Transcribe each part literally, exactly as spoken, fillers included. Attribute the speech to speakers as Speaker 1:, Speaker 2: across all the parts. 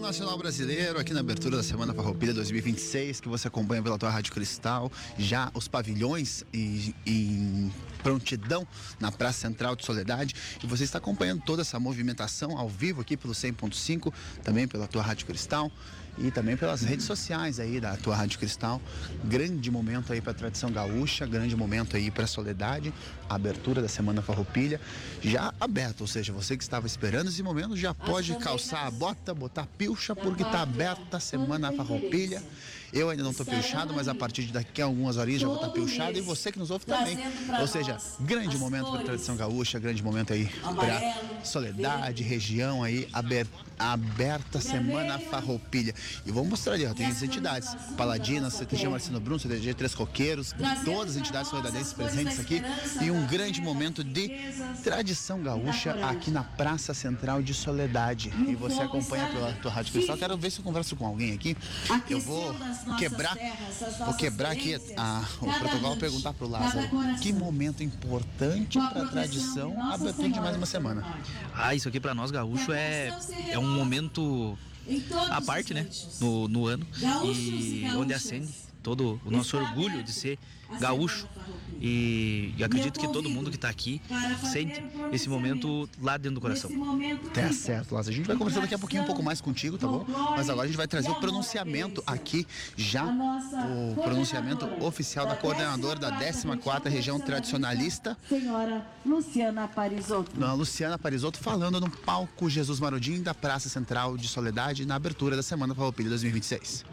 Speaker 1: Nacional Brasileiro, aqui na abertura da Semana Farroupilha dois mil e vinte e seis, que você acompanha pela tua Rádio Cristal, já os pavilhões e, em prontidão na Praça Central de Soledade, e você está acompanhando toda essa movimentação ao vivo aqui pelo cem ponto cinco, também pela tua Rádio Cristal e também pelas redes sociais aí da tua Rádio Cristal. Grande momento aí para a tradição gaúcha, grande momento aí para a Soledade, a abertura da Semana Farroupilha já aberta, ou seja, você que estava esperando esse momento já pode calçar a bota, botar pilcha, porque está aberta a Semana Farroupilha. Eu ainda não estou pilchado, mas a partir de daqui a algumas horinhas já vou estar pilchado, e você que nos ouve também. Ou seja, grande momento para a tradição gaúcha, grande momento aí para Soledade, região aí, aberta Semana Farroupilha. E vamos mostrar ali, ó, tem as entidades Paladinas, C T G Marcelo Bruno, C T G Três Coqueiros, todas as entidades solidadenses presentes aqui, e um grande momento de tradição gaúcha aqui na Praça Central de Soledade. E você acompanha pela tua Rádio Cristal. Quero ver se eu converso com alguém aqui. Eu vou quebrar, vou quebrar aqui a, o protocolo e perguntar pro Lázaro que momento importante para a tradição, a abertura de mais uma semana.
Speaker 2: Ah, isso aqui para nós gaúcho é, é um momento à parte, né, no, no ano, e onde acende todo o nosso orgulho de ser gaúcho, e, e acredito que todo mundo que está aqui sente esse momento lá dentro do coração.
Speaker 1: Tá certo, Lázaro. A gente vai conversar daqui a pouquinho um pouco mais contigo, tá bom? Mas agora a gente vai trazer o pronunciamento aqui, já o pronunciamento oficial da coordenadora da décima quarta Região Tradicionalista,
Speaker 3: senhora Luciana Parisotto.
Speaker 1: Dona Luciana Parisotto, falando no palco Jesus Marodim da Praça Central de Soledade, na abertura da Semana Farroupilha dois mil e vinte e seis.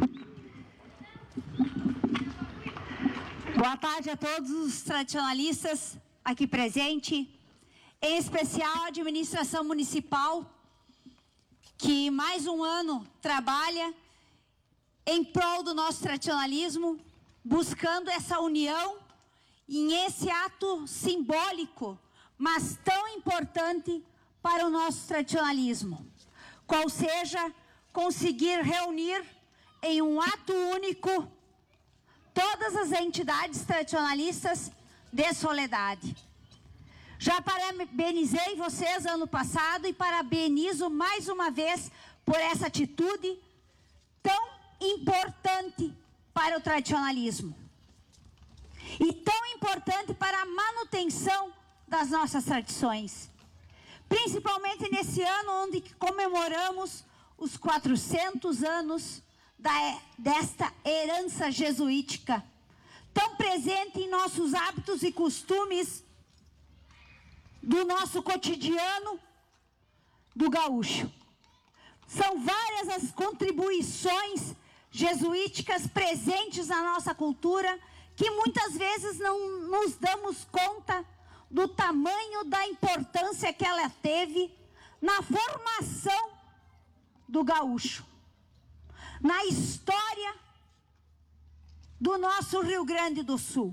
Speaker 4: Boa tarde a todos os tradicionalistas aqui presentes, em especial a administração municipal, que mais um ano trabalha em prol do nosso tradicionalismo, buscando essa união em esse ato simbólico, mas tão importante para o nosso tradicionalismo, qual seja conseguir reunir em um ato único todas as entidades tradicionalistas de Soledade. Já parabenizei vocês ano passado e parabenizo mais uma vez por essa atitude tão importante para o tradicionalismo e tão importante para a manutenção das nossas tradições, principalmente nesse ano onde comemoramos os quatrocentos anos Da, desta herança jesuítica, tão presente em nossos hábitos e costumes do nosso cotidiano do gaúcho. São várias as contribuições jesuíticas presentes na nossa cultura, que muitas vezes não nos damos conta do tamanho da importância que ela teve na formação do gaúcho, na história do nosso Rio Grande do Sul.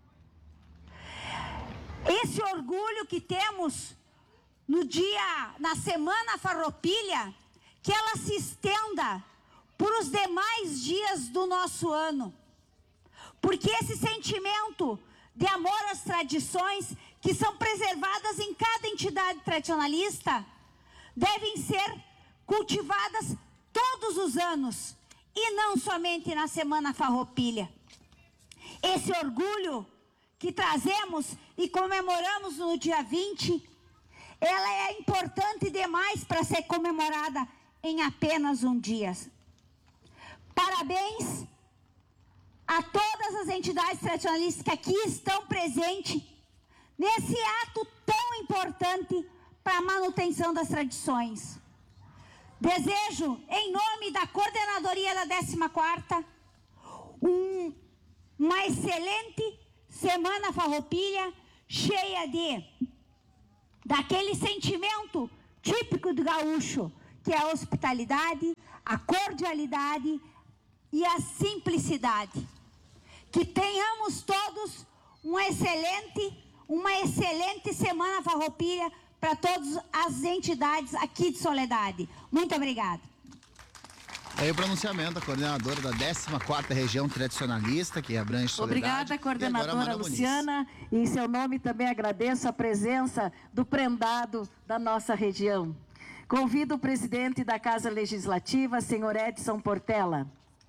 Speaker 4: Esse orgulho que temos no dia, na Semana Farroupilha, que ela se estenda por os demais dias do nosso ano, porque esse sentimento de amor às tradições que são preservadas em cada entidade tradicionalista devem ser cultivadas todos os anos, e não somente na Semana Farroupilha. Esse orgulho que trazemos e comemoramos no dia vinte, ela é importante demais para ser comemorada em apenas um dia. Parabéns a todas as entidades tradicionalistas que aqui estão presentes nesse ato tão importante para a manutenção das tradições. Desejo, em nome da coordenadoria da décima quarta, um, uma excelente Semana Farroupilha, cheia de daquele sentimento típico do gaúcho, que é a hospitalidade, a cordialidade e a simplicidade. Que tenhamos todos uma excelente, uma excelente Semana Farroupilha para todas as entidades aqui de Soledade. Muito obrigada.
Speaker 1: Aí o pronunciamento da coordenadora da décima quarta Região Tradicionalista, que abrange Soledade.
Speaker 3: Obrigada, coordenadora Luciana. E em seu nome também agradeço a presença do prendado da nossa região. Convido o presidente da Casa Legislativa, senhor Edson Portela.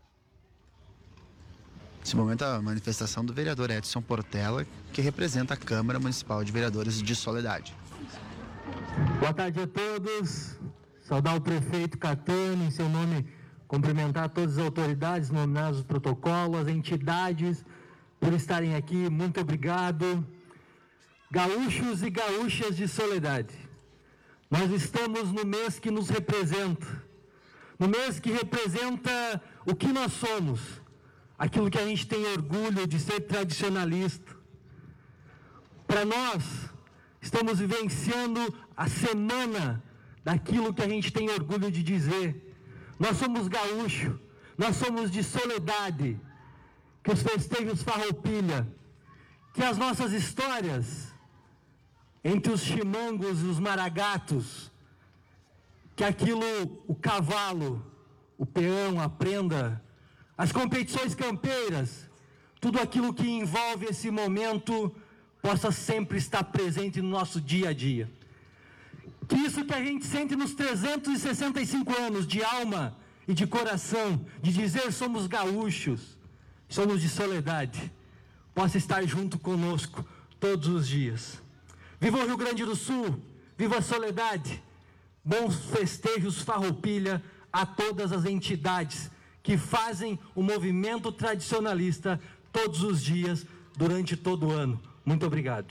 Speaker 1: Nesse momento, a manifestação do vereador Edson Portela, que representa a Câmara Municipal de Vereadores de Soledade.
Speaker 5: Boa tarde a todos. Saudar o prefeito Catani, em seu nome, cumprimentar todas as autoridades nominadas no protocolo, as entidades, por estarem aqui. Muito obrigado. Gaúchos e gaúchas de Soledade, nós estamos no mês que nos representa, no mês que representa o que nós somos, aquilo que a gente tem orgulho de ser tradicionalista. Para nós, estamos vivenciando a semana daquilo que a gente tem orgulho de dizer. Nós somos gaúchos, nós somos de Soledade, que os festejos Farroupilha, que as nossas histórias entre os chimangos e os maragatos, que aquilo, o cavalo, o peão, a prenda, as competições campeiras, tudo aquilo que envolve esse momento possa sempre estar presente no nosso dia a dia. Que isso que a gente sente nos trezentos e sessenta e cinco anos de alma e de coração, de dizer somos gaúchos, somos de Soledade, possa estar junto conosco todos os dias. Viva o Rio Grande do Sul, viva a Soledade, bons festejos Farroupilha a todas as entidades que fazem o movimento tradicionalista todos os dias, durante todo o ano. Muito obrigado.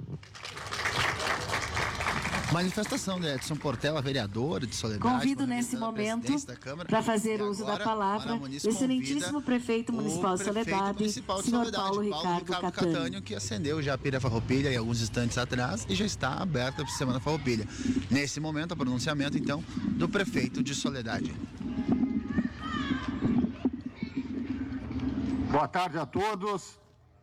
Speaker 1: Manifestação de Edson Portela, vereador de Soledade.
Speaker 3: Convido nesse momento para fazer uso da palavra o excelentíssimo prefeito municipal de Soledade, senhor Paulo Ricardo Catani,
Speaker 1: que acendeu já a pira Farroupilha e alguns instantes atrás e já está aberta para a Semana Farroupilha. Nesse momento, o pronunciamento, então, do prefeito de Soledade.
Speaker 6: Boa tarde a todos.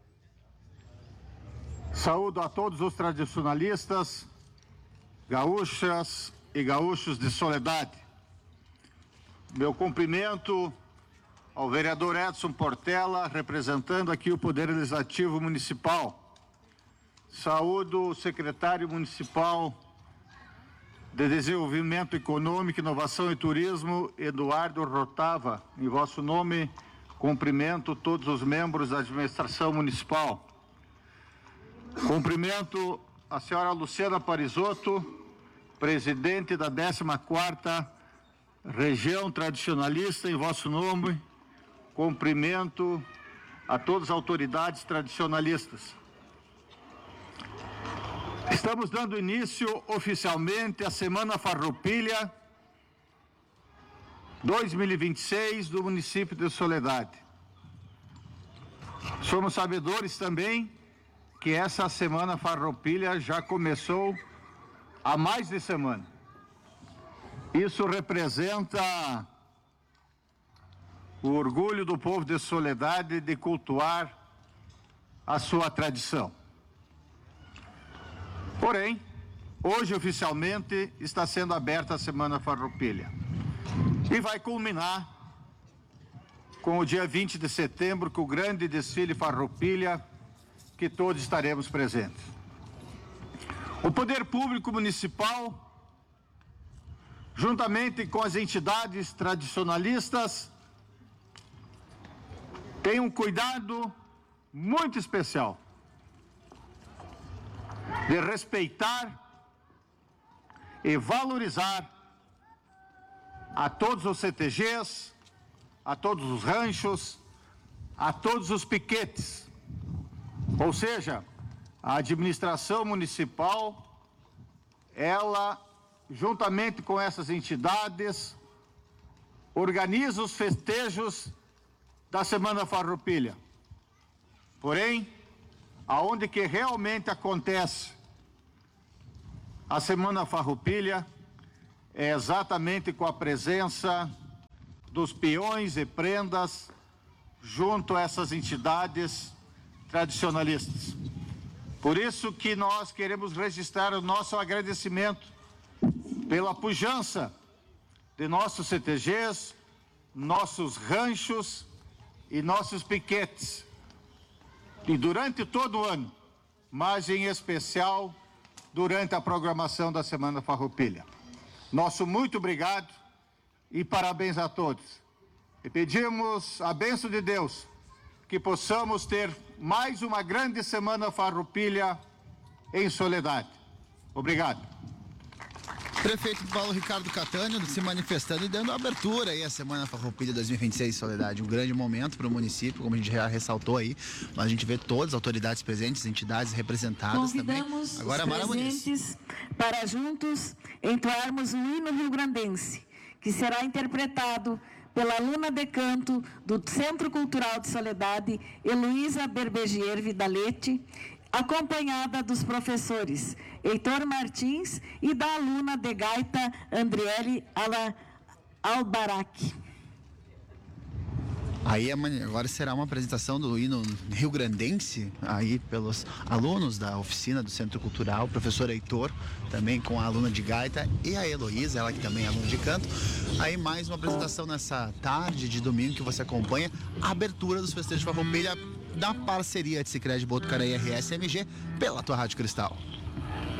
Speaker 6: Saúdo a todos os tradicionalistas, gaúchas e gaúchos de Soledade. Meu cumprimento ao vereador Edson Portela, representando aqui o Poder Legislativo Municipal. Saúdo o secretário municipal de Desenvolvimento Econômico, Inovação e Turismo, Eduardo Rotava. Em vosso nome, cumprimento todos os membros da administração municipal. Cumprimento a senhora Luciana Parisotto, presidente da décima quarta Região Tradicionalista, em vosso nome, cumprimento a todas as autoridades tradicionalistas. Estamos dando início oficialmente à Semana Farroupilha dois mil e vinte e seis do município de Soledade. Somos sabedores também que essa Semana Farroupilha já começou há mais de semana. Isso representa o orgulho do povo de Soledade de cultuar a sua tradição. Porém, hoje oficialmente está sendo aberta a Semana Farroupilha e vai culminar com o dia vinte de setembro, com o grande desfile Farroupilha, que todos estaremos presentes. O Poder Público Municipal, juntamente com as entidades tradicionalistas, tem um cuidado muito especial de respeitar e valorizar a todos os C T Gs, a todos os ranchos, a todos os piquetes. Ou seja, a administração municipal, ela, juntamente com essas entidades, organiza os festejos da Semana Farroupilha. Porém, aonde que realmente acontece a Semana Farroupilha é exatamente com a presença dos peões e prendas junto a essas entidades tradicionalistas. Por isso que nós queremos registrar o nosso agradecimento pela pujança de nossos C T Gs, nossos ranchos e nossos piquetes. E durante todo o ano, mas em especial durante a programação da Semana Farroupilha. Nosso muito obrigado e parabéns a todos. E pedimos a bênção de Deus, que possamos ter mais uma grande Semana Farroupilha em Soledade. Obrigado.
Speaker 1: Prefeito Paulo Ricardo Catânio se manifestando e dando abertura aí à Semana Farroupilha dois mil e vinte e seis Soledade. Um grande momento para o município, como a gente já ressaltou aí. Mas a gente vê todas as autoridades presentes, entidades representadas
Speaker 3: Convidamos
Speaker 1: também. Agora,
Speaker 3: os presentes para juntos entoarmos o hino rio-grandense, que será interpretado pela aluna de canto do Centro Cultural de Soledade, Heloísa Berbegier Vidalete, acompanhada dos professores Heitor Martins e da aluna de gaita Andriele Albarac.
Speaker 1: Aí agora será uma apresentação do hino rio-grandense aí pelos alunos da oficina do Centro Cultural, o professor Heitor, também com a aluna de gaita, e a Heloísa, ela que também é aluna de canto. Aí mais uma apresentação nessa tarde de domingo que você acompanha a abertura dos festejos de Farroupilha da parceria de Sicredi Botucatu e R S M G pela tua Rádio Cristal.